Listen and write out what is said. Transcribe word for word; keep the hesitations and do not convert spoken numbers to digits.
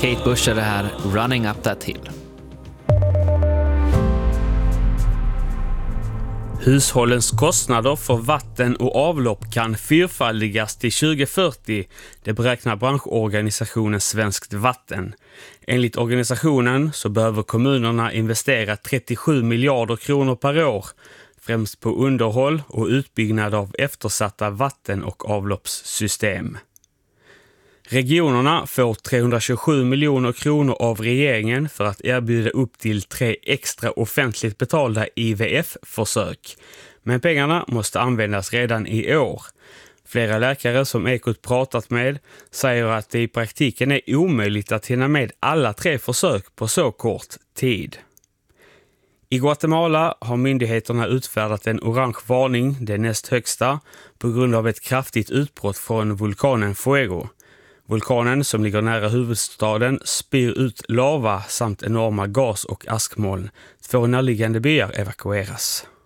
Kate Bush är det här Running Up That Hill. Hushållens kostnader för vatten och avlopp kan fyrfaldigas till tjugo fyrtio, det beräknar branschorganisationen Svenskt Vatten. Enligt organisationen så behöver kommunerna investera trettiosju miljarder kronor per år, främst på underhåll och utbyggnad av eftersatta vatten- och avloppssystem. Regionerna får trehundratjugosju miljoner kronor av regeringen för att erbjuda upp till tre extra offentligt betalda I V F-försök. Men pengarna måste användas redan i år. Flera läkare som Ekot pratat med säger att det i praktiken är omöjligt att hinna med alla tre försök på så kort tid. I Guatemala har myndigheterna utfärdat en orange varning, det näst högsta, på grund av ett kraftigt utbrott från vulkanen Fuego. Vulkanen som ligger nära huvudstaden spyr ut lava samt enorma gas- och askmoln. Två närliggande byar evakueras.